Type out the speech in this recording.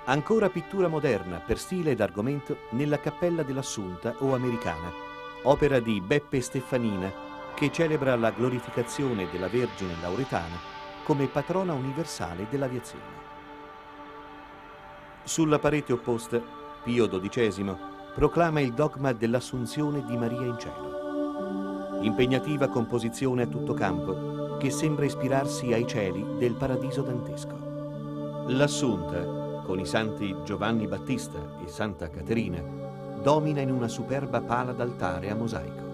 Ancora pittura moderna per stile ed argomento nella Cappella dell'Assunta o Americana, opera di Beppe Stefanina, che celebra la glorificazione della Vergine Lauretana come patrona universale dell'aviazione. Sulla parete opposta, Pio XII proclama il dogma dell'Assunzione di Maria in cielo. Impegnativa composizione a tutto campo che sembra ispirarsi ai cieli del paradiso dantesco. L'Assunta, con i santi Giovanni Battista e Santa Caterina, domina in una superba pala d'altare a mosaico.